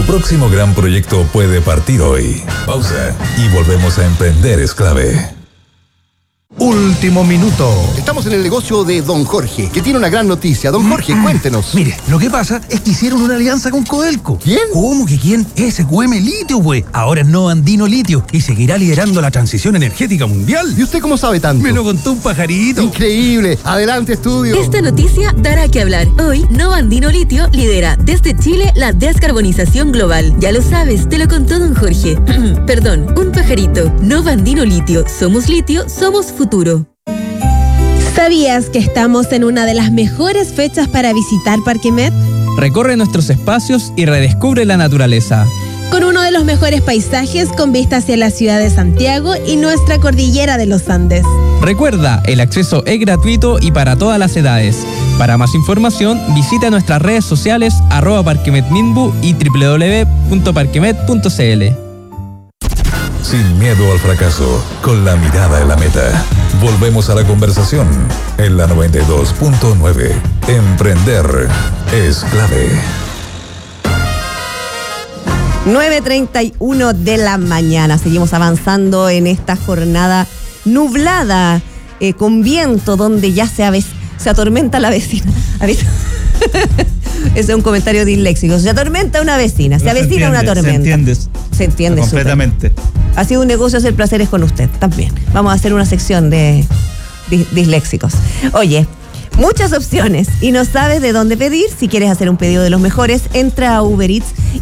próximo gran proyecto puede partir hoy. Pausa y volvemos a emprender es clave. Último minuto. Estamos en el negocio de Don Jorge, que tiene una gran noticia. Don Jorge, cuéntenos. Mire, lo que pasa es que hicieron una alianza con Codelco. ¿Quién? ¿Cómo que quién? SQM Litio, güey. Ahora es Nova Andino Litio y seguirá liderando la transición energética mundial. ¿Y usted cómo sabe tanto? Me lo contó un pajarito. Increíble. Adelante, estudio. Esta noticia dará que hablar. Hoy, Nova Andino Litio lidera desde Chile la descarbonización global. Ya lo sabes, te lo contó Don Jorge. Perdón, un pajarito. Nova Andino Litio. Somos litio, somos futuro. ¿Sabías que estamos en una de las mejores fechas para visitar Parque Met? Recorre nuestros espacios y redescubre la naturaleza. Con uno de los mejores paisajes con vista hacia la ciudad de Santiago y nuestra cordillera de los Andes. Recuerda, el acceso es gratuito y para todas las edades. Para más información, visita nuestras redes sociales @parquemetminbu y www.parquemet.cl. Sin miedo al fracaso, con la mirada en la meta. Volvemos a la conversación en la 92.9. Emprender es clave. 9:31 de la mañana. Seguimos avanzando en esta jornada nublada, con viento, donde ya se atormenta la vecina. Ese es un comentario disléxico. Se atormenta una vecina, se avecina una tormenta. Se entiende completamente. Ha sido un negocio hacer placeres con usted también. Vamos a hacer una sección de disléxicos. Oye, muchas opciones y no sabes de dónde pedir. Si quieres hacer un pedido de los mejores, entra a Uber Eats